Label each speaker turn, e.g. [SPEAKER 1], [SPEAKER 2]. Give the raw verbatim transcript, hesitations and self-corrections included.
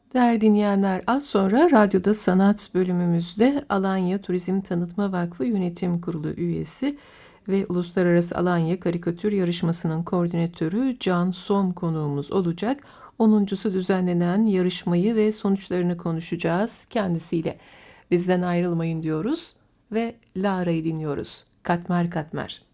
[SPEAKER 1] Değerli dinleyenler, az sonra Radyoda Sanat bölümümüzde Alanya Turizm Tanıtma Vakfı Yönetim Kurulu üyesi ve Uluslararası Alanya Karikatür Yarışması'nın koordinatörü Can Som konuğumuz olacak. Onuncusu düzenlenen yarışmayı ve sonuçlarını konuşacağız kendisiyle. Bizden ayrılmayın diyoruz ve Lara'yı dinliyoruz. Katmer Katmer.